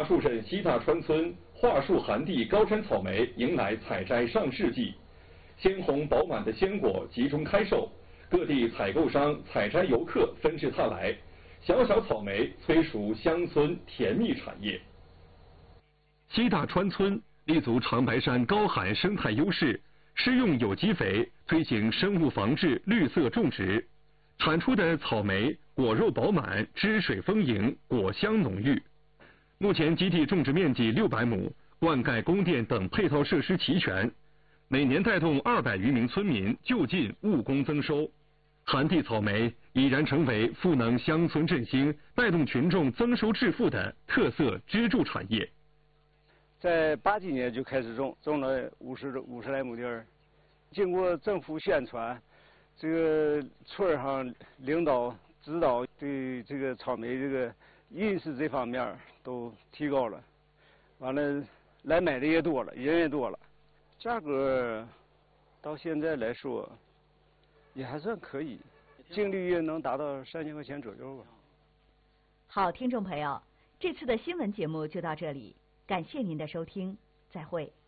桦树镇西大川村桦树寒地高山草莓迎来采摘上市季，鲜红饱满的鲜果集中开售，各地采购商、采摘游客纷至沓来，小小草莓催熟乡村甜蜜产业。西大川村立足长白山高寒生态优势，施用有机肥，推行生物防治绿色种植，产出的草莓果肉饱满，汁水丰盈，果香浓郁。目前基地种植面积600亩，灌溉、供电等配套设施齐全，每年带动200余名村民就近务工增收。寒地草莓已然成为赋能乡村振兴、带动群众增收致富的特色支柱产业。 在80几年就开始种了50来亩地儿，经过政府宣传，这个村上领导指导，对这个草莓这个认识这方面都提高了，完了来买的也多了，人也多了，价格到现在来说也还算可以，净利润能达到3000块钱左右吧。 好，听众朋友，这次的新闻节目就到这里，感谢您的收听，再会。